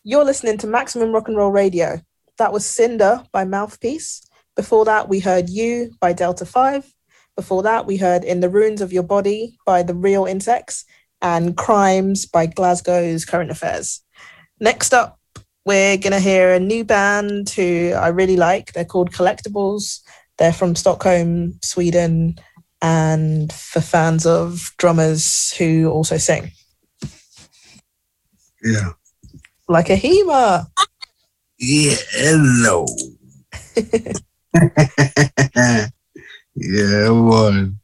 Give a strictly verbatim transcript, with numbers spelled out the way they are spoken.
You're listening to Maximum Rock and Roll Radio. That was Cinder by Mouthpiece. Before that, we heard You by Delta five. Before that, we heard In the Ruins of Your Body by The Real Insects and Crimes by Glasgow's Current Affairs. Next up, we're going to hear a new band who I really like. They're called Collectibles. They're from Stockholm, Sweden, and for fans of drummers who also sing. Yeah. Like a HEMA. Yeah, hello. Yeah, one.